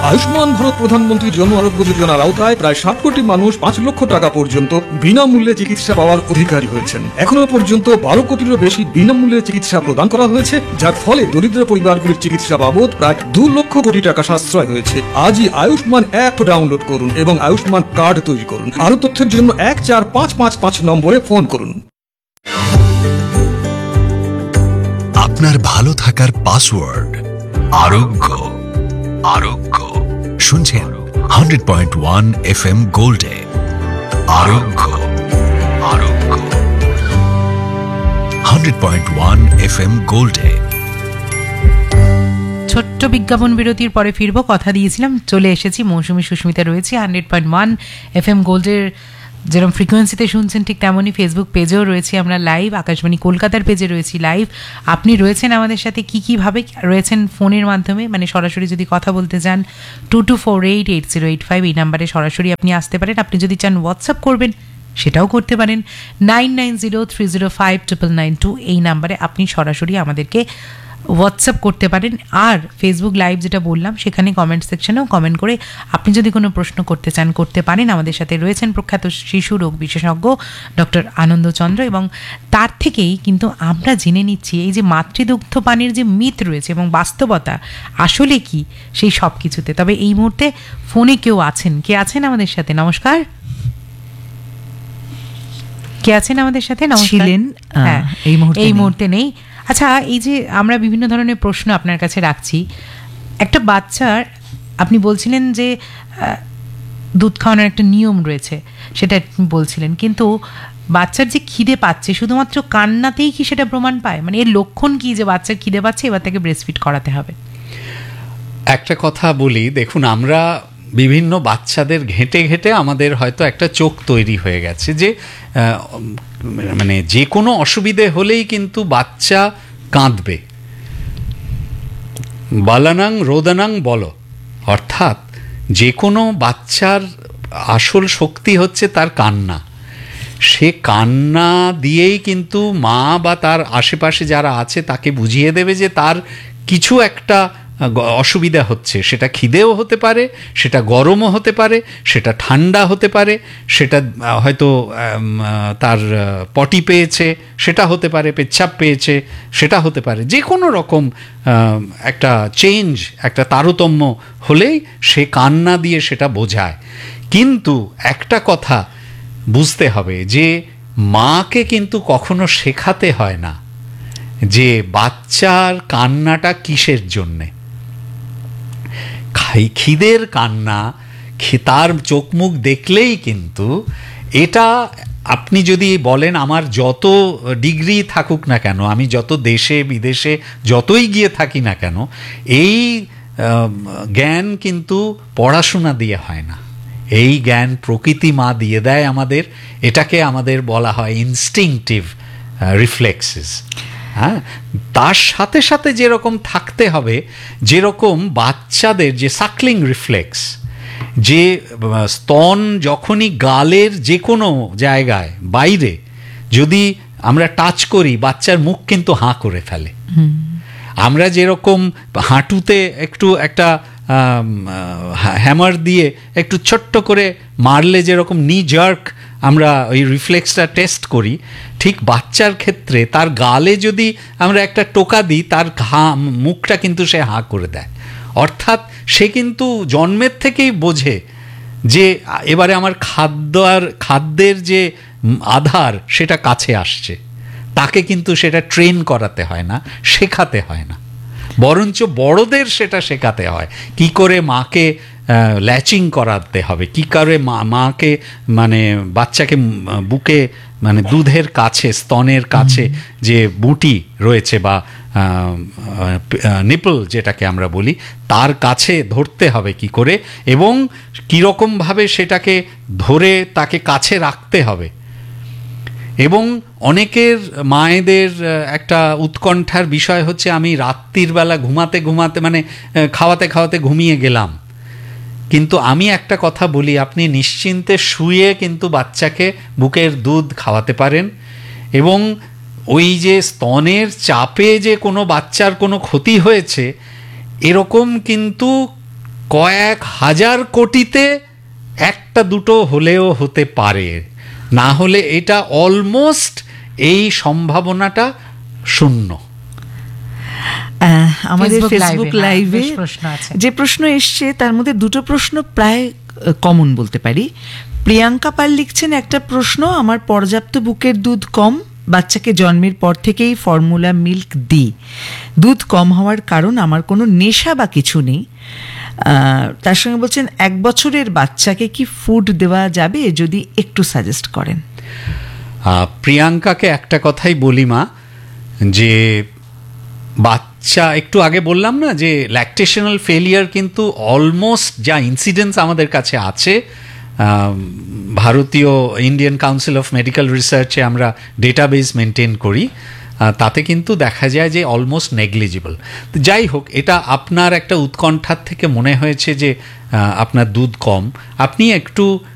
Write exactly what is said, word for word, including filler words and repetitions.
আয়ুষ্মান ভারত প্রধানমন্ত্রী জন আরোগ্য যোজনার আওতায় প্রায় ষাট কোটি মানুষ পাঁচ লক্ষ টাকা পর্যন্ত বিনামূল্যে চিকিৎসা পাওয়ার অধিকারী হয়েছেন। এখনো পর্যন্ত বারো কোটিরও বেশি বিনামূল্যে চিকিৎসা প্রদান করা হয়েছে, যার ফলে দরিদ্র পরিবারগুলির চিকিৎসা বাবদ প্রায় দু লক্ষ কোটি টাকা সাশ্রয় হয়েছে। আজই আয়ুষ্মান অ্যাপ ডাউনলোড করুন এবং আয়ুষ্মান কার্ড তৈরি করুন। আরো তথ্যের জন্য এক চার পাঁচ পাঁচ পাঁচ নম্বরে ফোন করুন। আপনার ভালো থাকার পাসওয়ার্ড আরোগ্য। আরোগ্য শুনছেন hundred point one F M গোল্ডে। আরোগ্য আরোগ্য hundred point one F M গোল্ডে। ছোট্ট বিজ্ঞাপন বিরতির পরে ফিরবো, কথা দিয়েছিলাম। চলে এসেছি, মৌসুমী সুস্মিতা রয়েছে hundred point one F M গোল্ডের যেরকম ফ্রিকোয়েন্সিতে শুনছেন ঠিক তেমনই ফেসবুক পেজেও রয়েছি আমরা লাইভ, আকাশবাণী কলকাতার পেজে রয়েছি লাইভ। আপনি রয়েছেন আমাদের সাথে কী কীভাবে রয়েছেন? ফোনের মাধ্যমে, মানে সরাসরি যদি কথা বলতে চান two two four eight eight zero eight five এই নাম্বারে সরাসরি আপনি আসতে পারেন। আপনি যদি চান হোয়াটসঅ্যাপ করবেন সেটাও করতে পারেন, nine nine zero three zero five triple nine two এই নাম্বারে আপনি সরাসরি আমাদেরকে হোয়াটসঅ্যাপ করতে পারেন। আর ফেসবুক লাইভ যেটা বললাম সেখানে কমেন্ট সেকশনেও কমেন্ট করে আপনি যদি কোনো প্রশ্ন করতে চান করতে পারেন। আমাদের সাথে রয়েছেন প্রখ্যাত শিশু রোগ বিশেষজ্ঞ ডক্টর আনন্দচন্দ্র, এবং তার থেকেই কিন্তু আমরা জেনে নিচ্ছি এই যে মাতৃদুগ্ধ পানের যে মিথ রয়েছে এবং বাস্তবতা আসলে কি সেই সব কিছুতে। তবে এই মুহূর্তে ফোনে কেউ আছেন, কে আছেন আমাদের সাথে? নমস্কার, কে আছেন আমাদের সাথে? নমস্কার। হ্যাঁ, এই মুহূর্তে এই মুহূর্তে নেই। আচ্ছা, এই যে আমরা বিভিন্ন ধরনের প্রশ্ন আপনার কাছে রাখছি, একটা বাচ্চার আপনি বলছিলেন যে দুধ খাওয়ানোর একটা নিয়ম রয়েছে, সেটা আপনি বলছিলেন, কিন্তু বাচ্চার যে খিদে পাচ্ছে শুধুমাত্র কান্নাতেই কি সেটা প্রমাণ পায়? মানে এর লক্ষণ কি যে বাচ্চার খিদে পাচ্ছে, এবার তাকে ব্রেস্টফিড করাতে হবে? একটা কথা বলি, দেখুন, আমরা বিভিন্ন বাচ্চাদের ঘেঁটে ঘেঁটে আমাদের হয়তো একটা চোখ তৈরি হয়ে গেছে যে মানে যে কোনো অসুবিধে হলেই কিন্তু বাচ্চা কাঁদবে। বালানাং রোদানাং বলো, অর্থাৎ যে কোনো বাচ্চার আসল শক্তি হচ্ছে তার কান্না। সে কান্না দিয়েই কিন্তু মা বা তার আশেপাশে যারা আছে তাকে বুঝিয়ে দেবে যে তার কিছু একটা অসুবিধা হচ্ছে। সেটা খিদেও হতে পারে, সেটা গরমও হতে পারে, সেটা ঠান্ডা হতে পারে, সেটা হয়তো তার পটি পেয়েছে, সেটা হতে পারে, পেচ্ছাপ পেয়েছে, সেটা হতে পারে। যে কোনো রকম একটা চেঞ্জ, একটা তারতম্য হলেই সে কান্না দিয়ে সেটা বোঝায়। কিন্তু একটা কথা বুঝতে হবে যে মাকে কিন্তু কখনো শেখাতে হয় না যে বাচ্চার কান্নাটা কিসের জন্যে। খিদের কান্না, তার চোখ মুখ দেখলেই কিন্তু এটা, আপনি যদি বলেন আমার যত ডিগ্রি থাকুক না কেন, আমি যত দেশে বিদেশে যতই গিয়ে থাকি না কেন, এই জ্ঞান কিন্তু পড়াশোনা দিয়ে হয় না। এই জ্ঞান প্রকৃতি মা দিয়ে দেয় আমাদের। এটাকে আমাদের বলা হয় ইনস্টিংটিভ রিফ্লেক্সেস। হ্যাঁ, তার সাথে সাথে যেরকম থাকতে হবে, যেরকম বাচ্চাদের যে সাকলিং রিফ্লেক্স, যে স্তন যখনই গালের যে কোনো জায়গায় বাইরে যদি আমরা টাচ করি, বাচ্চার মুখ কিন্তু হাঁ করে ফেলে। আমরা যেরকম হাঁটুতে একটু একটা হ্যামার দিয়ে একটু ছোট্ট করে মারলে যেরকম নি জার্ক আমরা ওই রিফ্লেক্সটা টেস্ট করি, ঠিক বাচ্চার ক্ষেত্রে তার গালে যদি আমরা একটা টোকা দিই, তার হাঁ মুখটা কিন্তু সে হাঁ করে দেয়। অর্থাৎ সে কিন্তু জন্মের থেকেই বোঝে যে এবারে আমার খাদ্য আর খাদ্যের যে আধার সেটা কাছে আসছে। তাকে কিন্তু সেটা ট্রেন করাতে হয় না, শেখাতে হয় না, বরঞ্চ বড়দের সেটা শেখাতে হয়। কি করে মাকে ল্যাচিং করাতে হবে, কি করে মা মাকে মানে বাচ্চাকে বুকে মানে দুধের কাছে, স্তনের কাছে যে বুটি রয়েছে বা নিপল যেটাকে আমরা বলি, তার কাছে ধরতে হবে কি করে, এবং কীরকমভাবে সেটাকে ধরে তাকে কাছে রাখতে হবে। এবং অনেকের মায়েদের একটা উৎকণ্ঠার বিষয় হচ্ছে, আমি রাত্রির বেলা ঘুমাতে ঘুমাতে মানে খাওয়াতে খাওয়াতে ঘুমিয়ে গেলাম। কিন্তু আমি একটা কথা বলি, আপনি নিশ্চিন্তে শুয়ে কিন্তু বাচ্চাকে বুকের দুধ খাওয়াতে পারেন। এবং ওই যে স্তনের চাপে যে কোনো বাচ্চার কোনো ক্ষতি হয়েছে এরকম কিন্তু কয়েক হাজার কোটিতে একটা দুটো হলেও হতে পারে, না হলে এটা অলমোস্ট এই সম্ভাবনাটা শূন্য। আহ, আমাদের Facebook ফেসবুক live-এ, হ্যাঁ, লাইভে বেশ প্রশ্ন আছে। যে প্রশ্ন এসছে তার মধ্যে দুটো প্রশ্ন প্রায় কমন বলতে পারি। প্রিয়াঙ্কা পাল লিখছেন একটা প্রশ্ন, আমার পর্যাপ্ত বুকের দুধ কম, বাচ্চাকে জন্মের পর থেকেই ফর্মুলা মিল্ক দিই, দুধ কম হওয়ার কারণ আমার কোনো নেশা বা কিছু নেই। আহ, তার সঙ্গে বলছেন এক বছরের বাচ্চাকে কি ফুড দেওয়া যাবে, যদি একটু সাজেস্ট করেন। আহ, প্রিয়াঙ্কাকে একটা কথাই বলি মা, যে বাচ্চা একটু আগে বললাম না যে ল্যাকটেশনাল ফেলিয়ার কিন্তু অলমোস্ট যা ইনসিডেন্স আমাদের কাছে আছে, আহ, ভারতীয় ইন্ডিয়ান কাউন্সিল অফ মেডিকেল রিসার্চে আমরা ডেটাবেস মেনটেন করি, আহ, তাতে কিন্তু দেখা যায় যে অলমোস্ট নেগলিজিবল। যাই হোক, এটা আপনার একটা উৎকণ্ঠার থেকে মনে হয়েছে যে আহ, আপনার দুধ কম, আপনি একটু